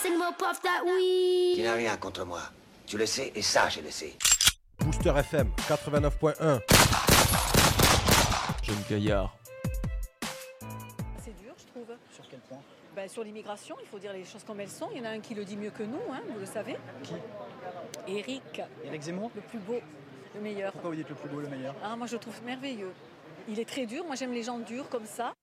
Tu n'as rien contre moi. Tu le sais et ça, je le sais. Booster FM 89.1. Jeune Gaillard. C'est dur, je trouve. Sur quel point? Sur l'immigration, il faut dire les choses comme elles sont. Il y en a un qui le dit mieux que nous, vous le savez. Qui? Éric. Éric Zemmour? Le plus beau, le meilleur. Pourquoi vous dites le plus beau, le meilleur? Moi je le trouve merveilleux. Il est très dur, moi j'aime les gens durs comme ça.